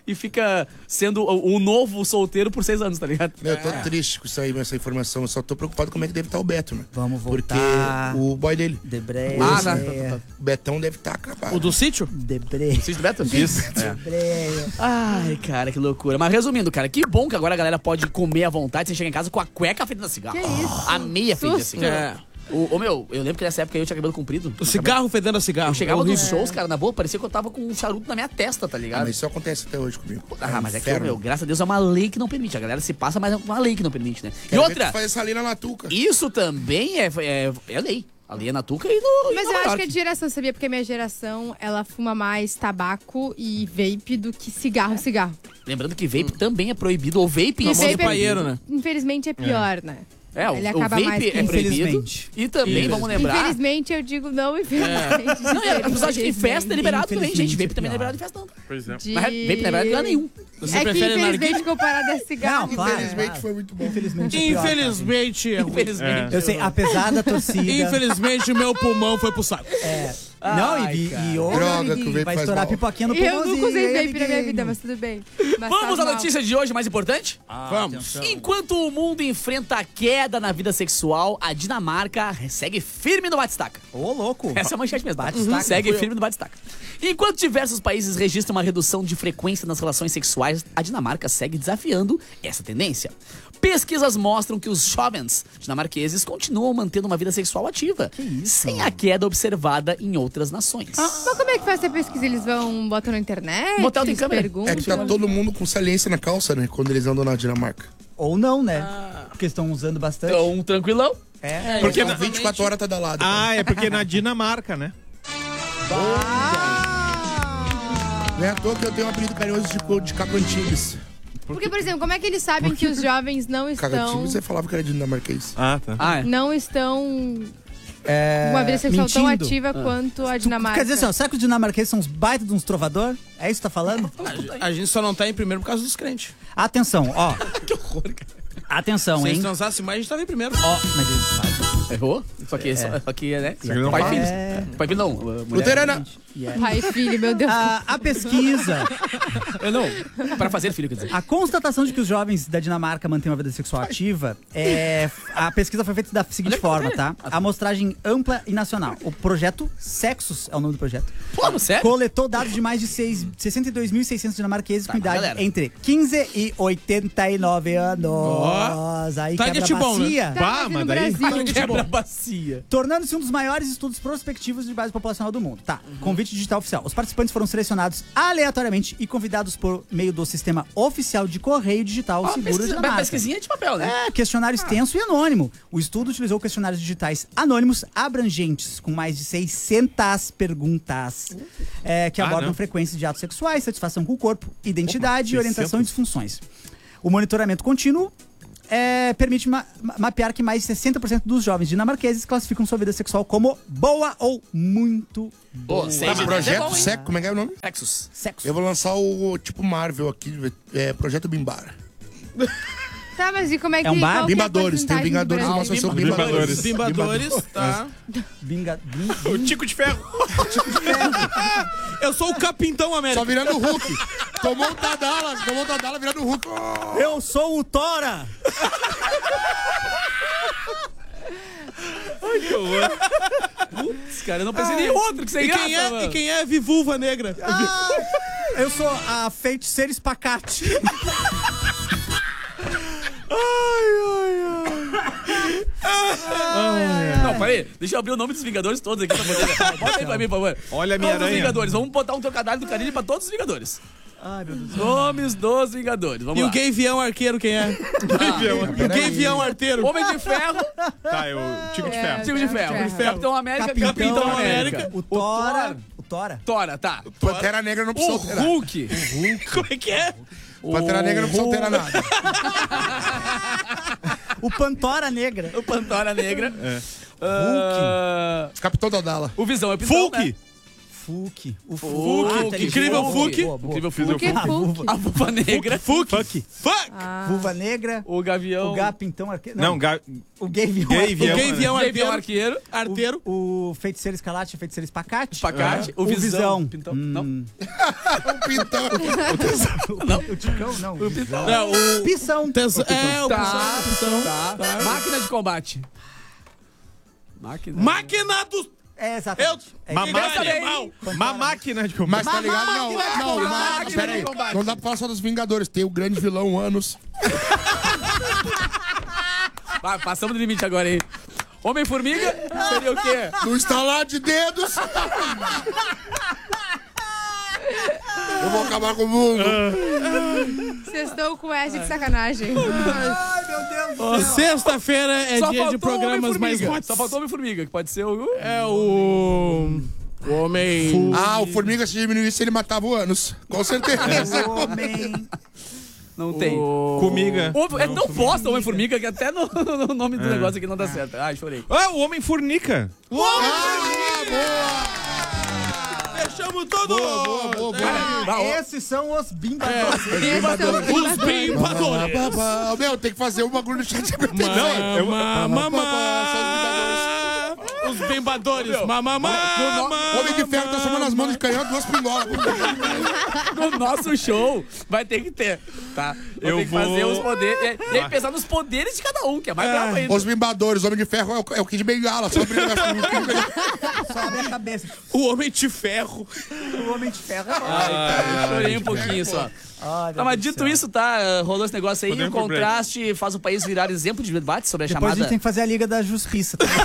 e fica sendo o novo solteiro por 6 anos, tá ligado? Eu tô triste com isso aí, com essa informação. Eu só tô preocupado como é que deve estar o Beto, né? Vamos voltar. Porque o boy dele, Debreia. o Betão, deve estar acabado. O do sítio? Debreia. Assiste do Beto? Isso. Debreia. Ai, cara, que loucura. Mas resumindo, cara, que bom que agora a galera pode comer à vontade sem chegar em casa com a cueca feita de cigarro. Que isso? A meia feita de Susto. cigarro. Meu, eu lembro que nessa época eu tinha cabelo comprido. O cigarro fedendo a cigarro. Eu chegava Horrível. nos shows, cara, na boa, parecia que eu tava com um charuto na minha testa, tá Ah, ligado? mas isso acontece até hoje comigo. Mas é que, inferno. meu, graças a Deus é uma lei que não permite. A galera se passa, mas é uma lei que não permite, né? E Quero ver outra, tu fazer essa lei na Latuca. isso também é lei. A lei é na Tuca e no. Mas e eu Nova acho York. que é de geração, sabia? Porque a minha geração, ela fuma mais tabaco e vape do que cigarro. Lembrando que vape também é proibido, ou vaping Famoso é paieiro, né? Infelizmente é pior, né? o Ele acaba vape mais é com- proibido. Infelizmente. E também, vamos lembrar. Infelizmente eu digo não, infelizmente. Não, e a pessoa acha que em festa é liberado também, gente. Infelizmente, Vape também não é pior. liberado em festa, não. Pois é. De- Mas vape não é liberado em lugar nenhum. Você É que prefere infelizmente narguilha? comparado a cigarro. Não, claro. Infelizmente foi muito bom. Infelizmente. é pior, cara. Infelizmente é ruim. Infelizmente. Eu sei, apesar da torcida. Infelizmente meu pulmão foi pro saco. Não, Ai, e cara. outra, Droga, que o vape vai faz estourar mal. pipoquinha no Eu pulmãozinho. nunca usei aí, vape na minha amiguinho. vida, mas tudo bem. Mas Vamos faz à mal. notícia de hoje, mais importante? Vamos. Enquanto o mundo enfrenta a queda na vida sexual, a Dinamarca segue firme no bate-estaca. Ô, louco. Essa é a manchete mesmo. Bate-estaca. Segue firme no bate-estaca. Enquanto diversos países registram uma redução de frequência nas relações sexuais, a Dinamarca segue desafiando essa tendência. Pesquisas mostram que os jovens dinamarqueses continuam mantendo uma vida sexual ativa, sem a queda observada em outras nações. Mas como é que faz essa pesquisa? Eles botam na internet? O motel tem eles câmera. perguntam? É que tá todo mundo com saliência na calça, né? Quando eles andam na Dinamarca. Ou não, né? Porque estão usando bastante. Então, tranquilão. É. Porque exatamente. 24 horas tá da lado. Ah, é porque na Dinamarca, né? Não é à toa que eu tenho um apelido carinhoso de Cacantingues. Porque, por exemplo, como é que eles sabem que os jovens não estão... Cacantingues você falava que era dinamarquês. Ah, tá. Ah, é. Não estão com uma vida sexual tão mentindo. ativa quanto a Dinamarca. Quer dizer assim, ó, será que os dinamarqueses são uns baita de uns trovador? É isso que tá falando? A gente só não tá em primeiro por causa dos crentes. Atenção, ó. Que horror, cara. Atenção, Se eles hein? transassem mais, a gente tava em primeiro. Ó, mas eles fazem. Errou? Só que, né? que não Pai e fala. filho. Pai e filho não. Mulher. Luterana! Pai e filho, meu Deus. A pesquisa, Não, para fazer filho, quer dizer. a constatação de que os jovens da Dinamarca mantêm uma vida sexual ativa, a pesquisa foi feita da seguinte forma, tá? Amostragem ampla e nacional. O projeto Sexos é o nome do projeto. Pô, sério? Coletou dados de mais de 62.600 dinamarqueses com idade galera. entre 15 e 89 anos. Aí Tá quebra de bom, né? bacia. Tá, Bah, mas mas no daí- Brasil. Quebra bacia. Tornando-se um dos maiores estudos prospectivos de base populacional do mundo. Tá, convite digital oficial. Os participantes foram selecionados aleatoriamente e convidados por meio do sistema oficial de correio digital seguro da marca. Pesquisinha de papel, né? Questionário extenso e anônimo. O estudo utilizou questionários digitais anônimos abrangentes, com mais de 600 perguntas, que abordam não. frequências de atos sexuais, satisfação com o corpo, identidade, 600. orientação e disfunções. O monitoramento contínuo permite mapear que mais de 60% dos jovens dinamarqueses classificam sua vida sexual como boa ou muito Pô, sei, mas Projeto é bom, hein? Seco, como é que é o nome? Sexos. sexo. Eu vou lançar o tipo Marvel aqui, Projeto Bimbara. Tá, mas e como é que... É um bar? qual que é a Bimbadores, tem o porcentagem do Vingadores, Brasil? uma associação Bimbadores. Bimbadores. Bimbadores, tá. O Tico de Ferro. Eu sou o Capitão América. Só virando o Hulk. Tomou o Tadala virando o Hulk. Eu sou o Tora! Que horror. Putz, cara, eu não pensei em outro que sem E graça, quem, mano. e quem é a Viúva Negra? Eu sou a feiticeira espacate. Não, peraí. Deixa eu abrir o nome dos Vingadores todos aqui pra poder... Bota aí pra mim, por favor. Olha a Todos os Minha-Aranha. Vingadores. Vamos botar um trocadilho do Carilho pra todos os Vingadores. Ai, meu Deus. Nomes dos Vingadores. Vamos E lá. o gay vião arqueiro, quem é? E o gay vião arteiro. Homem de Ferro, Tá, é o Tico de Ferro. Tico de Ferro. Ferro. Capitão América, Capitão América. O Tora. O Tora. Tora, tá. Pantera Negra não O precisa alterar. Hulk. Como é que é? Pantera Negra não precisa alterar nada. O Pantora Negra. O Pantera Negra. Hulk. Capitão Tadala. O Visão é Visão, Fulk. né? Fuque. O Fuque. Incrível Fuque. Incrível Fuque. Fuque. Fuque. A vulva negra. Fuck. Vulva negra. O gavião. O Gapintão Arqueiro. Não, o Gavião. Gavião arqueiro. O Feiticeiro Escalate, o Feiticeiro Espacate. Espacate. O Visão. Pintão. Não. O Pintão. O Ticão, não. O Visão. Não, o Pissão. o Pissão. Tá. Máquina de combate. Máquina dos... Exatamente. Uma máquina de Mas tá ligado? Não, pera aí. Não dá pra falar só dos Vingadores. Tem o grande vilão Anos. Vai, passamos do limite agora, hein? Homem-Formiga seria o quê? No estalar de dedos. Eu vou acabar com o mundo. Vocês estão com essa de sacanagem. Ai, meu Deus. Sexta-feira é Só dia de faltou programas mais Homem-Formiga. hot. Só faltou Homem-Formiga, que pode ser o... É o homem... O Formiga, se diminuísse, ele matava o Anos. Com certeza. O homem... Não tem. Comiga. É tão bosta o Homem-Formiga que até no nome do negócio aqui não dá certo. Ai, chorei. O Homem Fornica. Fechamos tudo! Boa. Esses são os bimbadores. Os bimbadores! Meu, tem que fazer um bagulho no chat. Os bimbadores! O Homem de Ferro transformando as mãos de canhão, 2 pingolas. No nosso show vai ter que ter, tá? Eu ter que fazer os poderes. E aí pensar nos poderes de cada um, que é mais bravo ainda. Os Bimbadores, o Homem de Ferro é o Kid Bengala. Só Sobe a cabeça. O Homem de Ferro. O Homem de Ferro. Ai, cara, eu chorei um pouquinho só. Tá, mas dito isso, tá? Rolou esse negócio aí, o contraste faz o país virar exemplo de debate sobre a Depois chamada... a gente tem que fazer a Liga da Justiça. Tá?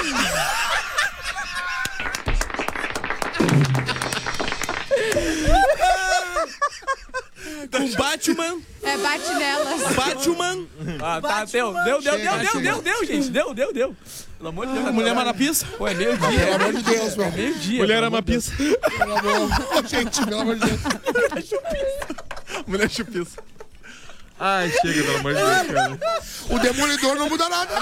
Com Batman. É, bate nelas. Batman. Ah, tá, deu, gente. Deu. Pelo amor de Deus. Mulher Marapista. Pô, é meio-dia. Pelo amor de Deus, meu. Meio-dia. Mulher ama pizza. Gente, pelo amor de Deus. Mulher chupiça. Ai, chega, pelo amor de Deus, cara. O Demolidor não muda nada.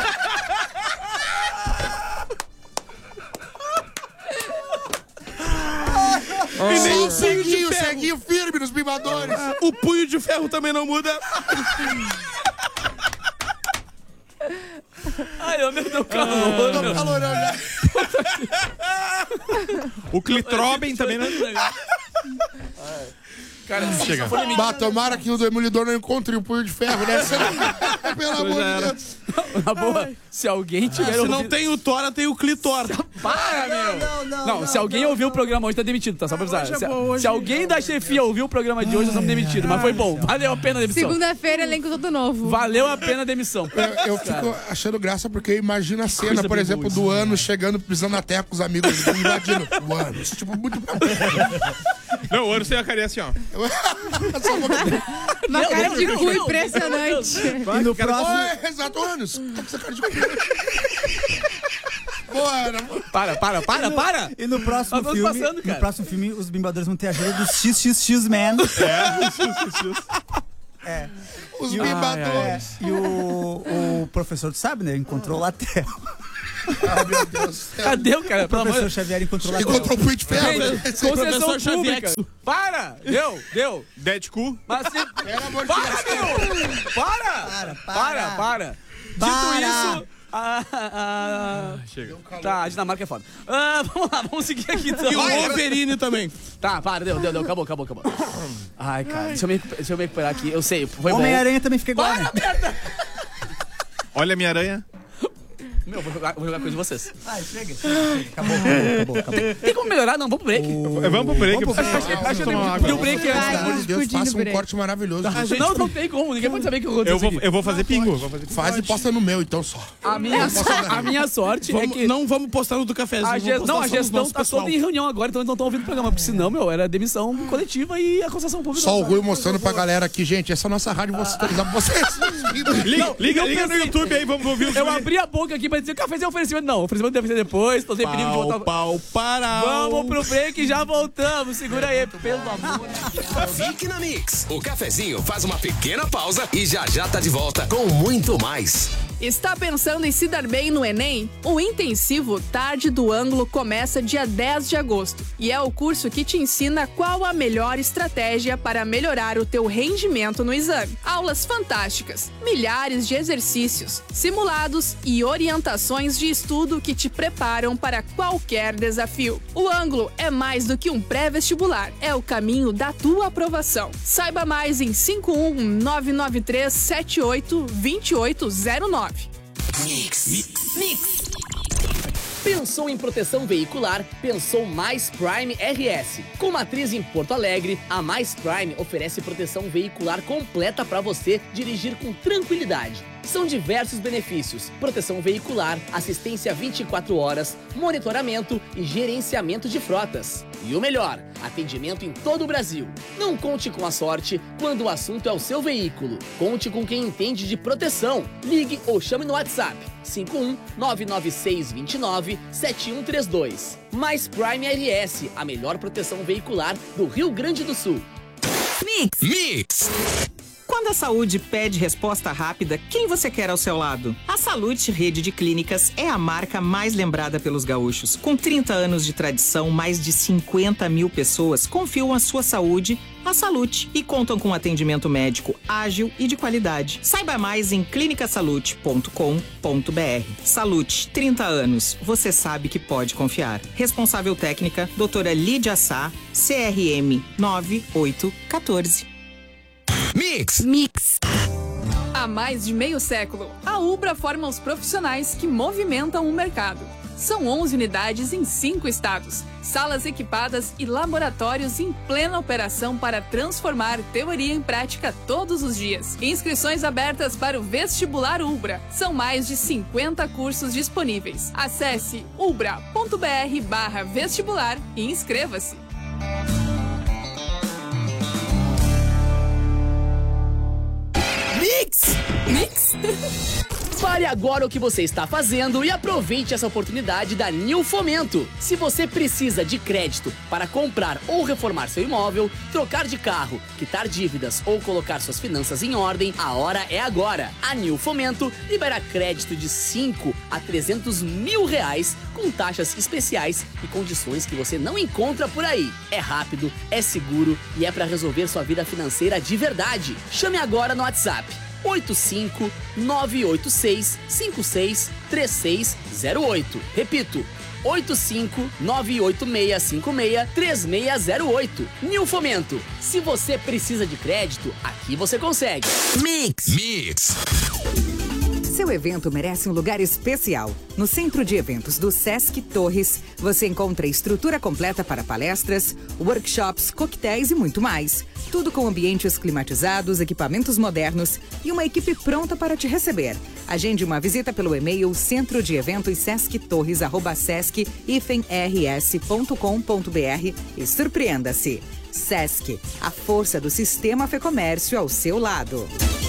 E nem o Sim, punho de ferro. ceguinho firme nos Bimbadores. O punho de ferro também não muda. Ai, eu meu calor. Tô calorão já. O Clitroben também, né? Cara, chega. Bah, tomara que o Demolidor não encontre o punho de ferro, né? Pelo amor de Deus. Na boa, se alguém tiver Se não tem o Tora, tem o Clitor. Para, meu! Não, se alguém ouviu o programa hoje, tá demitido, tá? Só pra avisar. Hoje é bom, hoje Se alguém da chefia ouviu o programa de hoje, nós estamos demitidos. Mas foi bom. Valeu a pena a demissão. Segunda-feira, elenco todo novo. Valeu a pena a demissão. Eu fico achando graça porque imagina a cena, Coisa por bem exemplo, boa, do Anos chegando, pisando na terra com os amigos, invadindo. O Anos, tipo, muito... Não, o Anos tem a carinha assim, ó. Uma cara de cu impressionante. E no próximo... Oi, exato, Anos. Tá com essa cara de cu. Boa, Para! E no próximo Nós filme, estamos passando, cara. no próximo filme, os Bimbadores vão ter a ajuda dos XXX-Men. os Bimbadores. E o professor, tu sabe, né? Encontrou lá a Terra. Ah, meu Deus. Cadê o cara? O professor Xavier encontrou lá a Terra. Encontrou o punho de ferro. Concessão Professor Xavier. pública. Para! Deu. Deadpool. Mas se... Pelo amor de Deus. Para, meu! Para! Dito isso... Chega. Tá, a Dinamarca é foda. Vamos lá, vamos seguir aqui então. E o Wolverine também. Tá, para, deu. Acabou. Ai, cara, deixa eu me recuperar aqui. Eu sei, foi bom. Homem-Aranha também fica igual, né? merda! Olha a minha aranha. Meu, vou jogar coisa de vocês. Ai, chega. Acabou. Tem como melhorar? Não, vamos pro break. Vamos pro break. Vamos pro break. Acho que eu tenho o break antes. Pelo amor de Deus, faça um corte maravilhoso. Não tem como. Ninguém pode saber que eu aconteceu. Eu vou fazer pingo. Faz e posta no meu, então só. A minha sorte é que... Não vamos postar no do cafezinho. A vamos postar só nos gestão nossos tá pessoal. toda em reunião agora, então eles não estão ouvindo o programa. Porque senão, meu, era demissão coletiva e a concessão pública. Só o Rui mostrando pra galera aqui, gente, essa é a nossa rádio, vou sintonizar pra vocês. Liga no YouTube aí, vamos ouvir os Eu abri a boca aqui pra dizer que o cafezinho é oferecimento. Não, oferecimento deve ser depois, tô sem perigo de voltar. Vamos pro break e já voltamos. Segura aí, pelo amor de Deus. Fique na Mix. O cafezinho faz uma pequena pausa e já tá de volta com muito mais. Está pensando em se dar bem no Enem? O intensivo Tarde do Ângulo começa dia 10 de agosto e é o curso que te ensina qual a melhor estratégia para melhorar o teu rendimento no exame. Aulas fantásticas, milhares de exercícios, simulados e orientações de estudo que te preparam para qualquer desafio. O Ângulo é mais do que um pré-vestibular, é o caminho da tua aprovação. Saiba mais em 51993782809. Mix. Pensou em proteção veicular? Pensou Mais Prime RS. Com matriz em Porto Alegre, a Mais Prime oferece proteção veicular completa para você dirigir com tranquilidade. São diversos benefícios: proteção veicular, assistência 24 horas, monitoramento e gerenciamento de frotas. E o melhor, atendimento em todo o Brasil. Não conte com a sorte quando o assunto é o seu veículo. Conte com quem entende de proteção. Ligue ou chame no WhatsApp 51996297132. Mais Prime RS, a melhor proteção veicular do Rio Grande do Sul. Mix. Quando a saúde pede resposta rápida, quem você quer ao seu lado? A Salute Rede de Clínicas é a marca mais lembrada pelos gaúchos. Com 30 anos de tradição, mais de 50 mil pessoas confiam a sua saúde à Salute e contam com atendimento médico ágil e de qualidade. Saiba mais em clinicasalute.com.br. Salute, 30 anos. Você sabe que pode confiar. Responsável técnica, doutora Lídia Sá, CRM 9814. Mix. Há mais de meio século, a Ubra forma os profissionais que movimentam o mercado. São 11 unidades em 5 estados, salas equipadas e laboratórios em plena operação para transformar teoria em prática todos os dias. Inscrições abertas para o Vestibular Ubra. São mais de 50 cursos disponíveis. Acesse ubra.br/vestibular e inscreva-se. Mix. Pare agora o que você está fazendo e aproveite essa oportunidade da New Fomento. Se você precisa de crédito para comprar ou reformar seu imóvel, trocar de carro, quitar dívidas ou colocar suas finanças em ordem, a hora é agora. A New Fomento libera crédito de 5 a 300 mil reais com taxas especiais e condições que você não encontra por aí. É rápido, é seguro e é para resolver sua vida financeira de verdade. Chame agora no WhatsApp 85-986-563608. Repito, 85-986-563608. New Fomento. Se você precisa de crédito, aqui você consegue. Mix. Seu evento merece um lugar especial. No Centro de Eventos do Sesc Torres, você encontra estrutura completa para palestras, workshops, coquetéis e muito mais. Tudo com ambientes climatizados, equipamentos modernos e uma equipe pronta para te receber. Agende uma visita pelo e-mail centrodieventossesc-rs.com.br e surpreenda-se. Sesc, a força do sistema Fecomércio ao seu lado.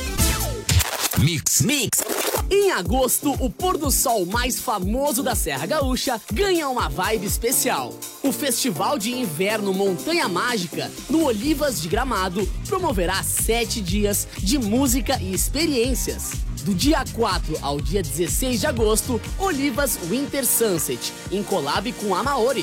Mix. Em agosto, o pôr do sol mais famoso da Serra Gaúcha ganha uma vibe especial. O Festival de Inverno Montanha Mágica, no Olivas de Gramado, promoverá 7 dias de música e experiências. Do dia 4 ao dia 16 de agosto, Olivas Winter Sunset, em collab com a Maori.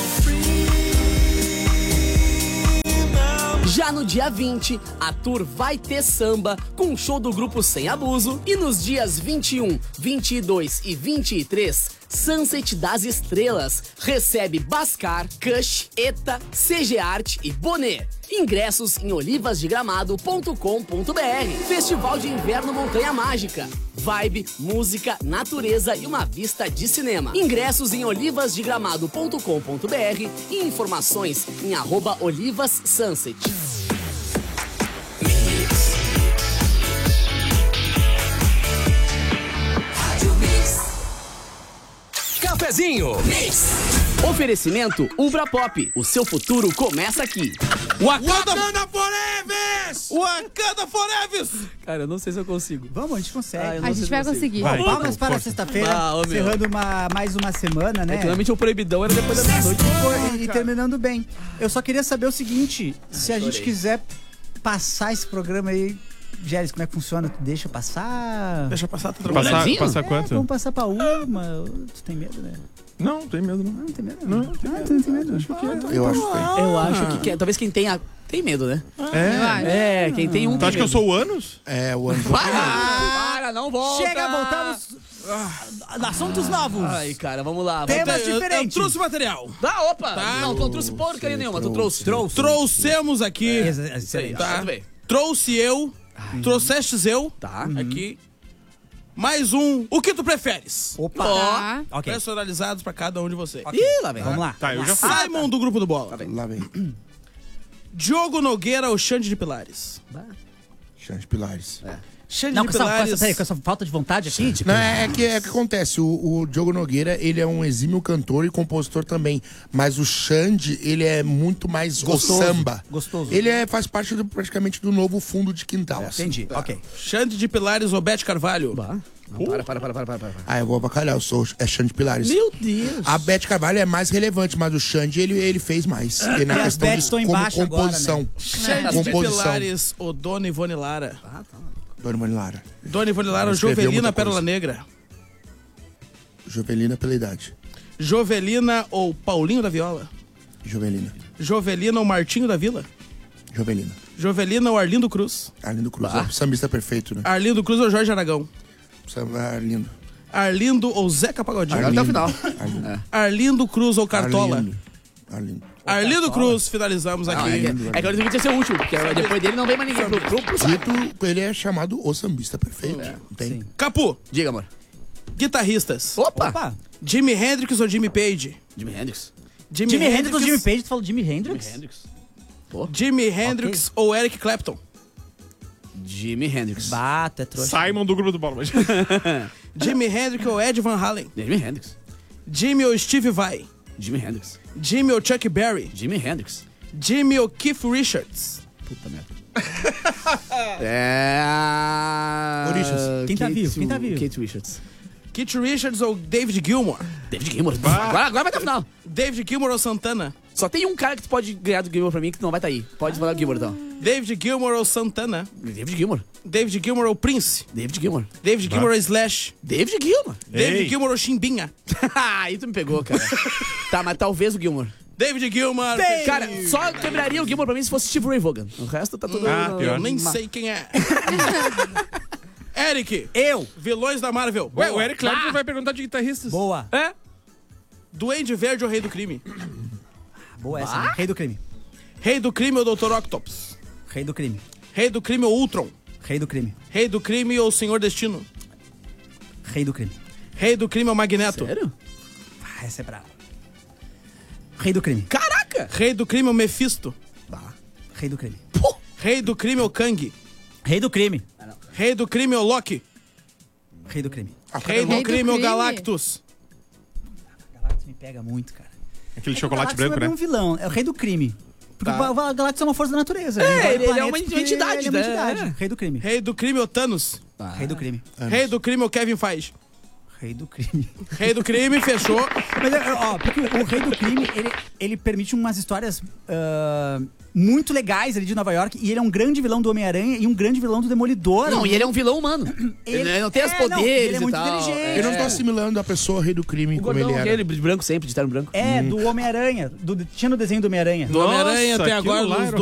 Já no dia 20, a tour vai ter samba com o show do grupo Sem Abuso. E nos dias 21, 22 e 23, Sunset das Estrelas recebe Bascar, Kush, Eta, CG Art e Bonet. Ingressos em olivasdegramado.com.br. Festival de Inverno Montanha Mágica. Vibe, música, natureza e uma vista de cinema. Ingressos em olivasdegramado.com.br e informações em @olivassunset. Cafezinho. Oferecimento Ubra Pop. O seu futuro começa aqui. Wakanda Forever! Cara, eu não sei se eu consigo. Vamos, a gente consegue. A gente vai conseguir. Vai. Palmas para sexta-feira, encerrando mais uma semana, né? Realmente o proibidão era depois da meia-noite. E terminando bem. Eu só queria saber o seguinte, se a gente quiser passar esse programa aí Gélis, como é que funciona? Tu deixa passar? Deixa passar, tá trabalhando. Passar quanto? Vamos passar pra uma. Tu tem medo, né? Não tem medo, não. Não tem medo? Não, tu não tem medo? Acho que Eu acho que tem. Eu acho que quer. Talvez quem tenha. Tem medo, né? Quem tem um. Tu acha que eu sou o Anos? É, o ano. Para, não volta! Chega, voltamos. Assuntos novos. Ai, cara, vamos lá. Temas Eu diferentes. trouxe material. Opa! Não, tu não trouxe porcaria nenhuma, tu trouxe. Trouxemos aqui. Excelente. Tá, tudo bem. Trouxe eu. Trouxestes eu. Tá. Aqui. Mais um. O que tu preferes? Opa. Tá. Ok. Personalizados pra cada um de vocês. Ih, lá vem. Vamos lá. Tá, eu já fui. Simon do Grupo do Bola. Lá vem. Diogo Nogueira ou Xande de Pilares? Xande Pilares. Xande Não, de com Pilares. essa falta de vontade aqui. Não, é que acontece, o Diogo Nogueira, ele é um exímio cantor e compositor também, mas o Xande, ele é muito mais Gostoso, o samba. gostoso. Ele faz parte praticamente do novo fundo de quintal. assim. Entendi, ok. Xande de Pilares ou Bete Carvalho? Para. Ah, eu vou avacalhar, é Xande Pilares. Meu Deus. A Bete Carvalho é mais relevante, mas o Xande, ele fez mais. E na as questão Betes estão como embaixo agora, composição. né? Xande de Pilares ou Dona Ivone Lara? Dona Ivone Lara. Dona Ivone Lara ou Escreveu Jovelina muita Pérola coisa. Negra? Jovelina pela idade. Jovelina ou Paulinho da Viola? Jovelina. Jovelina ou Martinho da Vila? Jovelina. Jovelina ou Arlindo Cruz? Arlindo Cruz. É o sambista perfeito, né? Arlindo Cruz ou Jorge Aragão? Arlindo. Arlindo ou Zeca Pagodinho? Até o final. Arlindo. Arlindo Cruz ou Cartola? Arlindo. Arlindo Cruz, finalizamos aqui. É que eu devia ser o último, porque depois dele não vem mais ninguém pro saco. Dito, ele é chamado o sambista perfeito. Tem. Capu, Diga, amor. guitarristas. Opa! Jimi Hendrix ou Jimmy Page? Jimi Hendrix. Jimi Hendrix ou Jimmy Page? Tu falou Jimi Hendrix? Jimi Hendrix ou Eric Clapton? Jimi Hendrix. Bata, é trouxa. Simon do Grupo do Bola. Jimi Hendrix ou Ed Van Halen? Jimi Hendrix. Jimmy ou Steve Vai? Jimi Hendrix. Jimmy ou Chuck Berry? Jimi Hendrix. Jimmy ou Keith Richards? Puta merda. Richards. Quem tá vivo? Quem tá vivo? Kate Richards. Keith Richards ou David Gilmour? David Gilmour. Agora vai até o final. David Gilmour ou Santana? Só tem um cara que tu pode ganhar do Gilmour pra mim que não vai estar aí. Pode falar do Gilmour, então. David Gilmour ou Santana? David Gilmour. David Gilmour ou Prince? David Gilmour. David Gilmour ou Slash? David Gilmour. David Gilmour ou Chimbinha? Aí tu me pegou, cara. Tá, mas talvez o Gilmour. David Gilmour. Cara, só quebraria o Gilmour pra mim se fosse Steve Ray Vaughan. O resto tá tudo... pior. Eu nem sei quem é. Eric. Eu. Vilões da Marvel. Ué, o Eric Clapton vai perguntar de guitarristas. Boa. É? Duende Verde ou Rei do Crime? Boa essa, né? Rei do crime. Rei do Crime ou Dr. Octopus? Rei do crime. Rei do Crime ou Ultron? Rei do crime. Rei do Crime ou Senhor Destino? Rei do crime. Rei do Crime ou Magneto? Sério? Ah, essa é brava. Rei do crime. Caraca! Rei do Crime ou Mephisto? Rei do crime. Rei do Crime ou Kang? Rei do crime. Rei do Crime ou Loki? Rei do crime. Rei do Crime ou Galactus? Galactus me pega muito, cara. Aquele É que chocolate o Galactus branco, não é né? um vilão, é o rei do crime. Porque Tá. o Galactus é uma força da natureza. É, ele vai é uma planetas porque entidade, ele é uma né? entidade. Rei do crime. Rei do Crime ou Thanos? Rei do crime. Rei do Crime ou Kevin Feige? Rei do crime. Rei do Crime, fechou. Mas, ó, porque o rei do crime, ele permite umas histórias muito legais ali de Nova York. E ele é um grande vilão do Homem-Aranha e um grande vilão do Demolidor. Não, e ele é um vilão humano. Ele não tem os poderes ele é muito e tal. inteligente. Eu não tô assimilando a pessoa rei do crime O como ele gordão era. aquele de branco sempre, de terno branco. É, do Homem-Aranha. Tinha no desenho do Homem-Aranha. Do Homem-Aranha Nossa, até aquilo agora, lá nos era